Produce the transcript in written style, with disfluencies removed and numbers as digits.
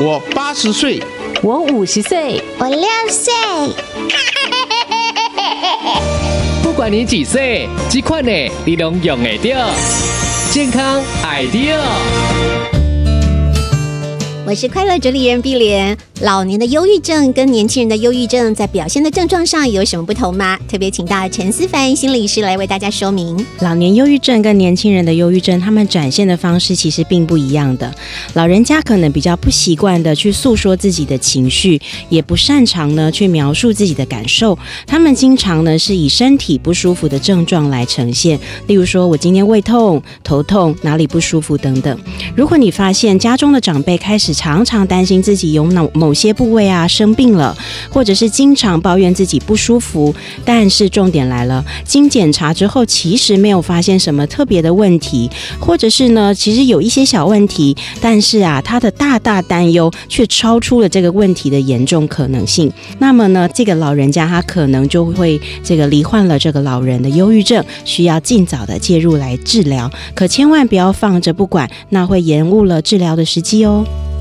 我80岁， 我50岁， 我6岁。 不管你几岁，这款的你都用得到。健康 idea。 我是快乐主理人碧莲。老年的忧郁症跟年轻人的忧郁症在表现的症状上有什么不同吗？特别请到陈思凡心理师来为大家说明。 老年忧郁症跟年轻人的忧郁症，他们展现的方式其实并不一样的。老人家可能比较不习惯的去诉说自己的情绪，也不擅长呢去描述自己的感受。他们经常呢是以身体不舒服的症状来呈现，例如说我今天胃痛、头痛、哪里不舒服等等。如果你发现家中的长辈开始常常担心自己有某些部位生病了，或者是经常抱怨自己不舒服，但是重点来了，经检查之后其实没有发现什么特别的问题，或者是呢其实有一些小问题，但是他的大担忧却超出了这个问题的严重可能性，那么呢这个老人家他可能就会罹患了这个老人的忧郁症，需要尽早的介入来治疗，可千万不要放着不管，那会延误了治疗的时机哦。